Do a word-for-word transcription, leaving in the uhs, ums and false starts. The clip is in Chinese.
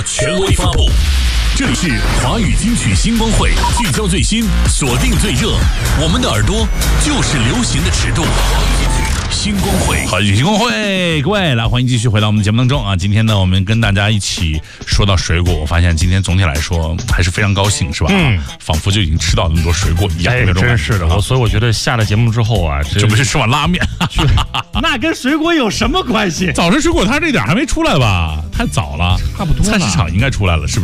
权威发布。这里是华语金曲星光会，聚焦最新，锁定最热，我们的耳朵就是流行的尺度。星光会，好，星光会，各位来，欢迎继续回到我们的节目当中啊！今天呢，我们跟大家一起说到水果，我发现今天总体来说还是非常高兴，是吧？嗯，仿佛就已经吃到那么多水果一样， 哎，真是的。我所以我觉得下了节目之后啊， 这不是吃碗拉面， 那跟水果有什么关系？ 早晨水果摊这点还没出来吧？太早了， 差不多了。 菜市场应该出来了，是不是？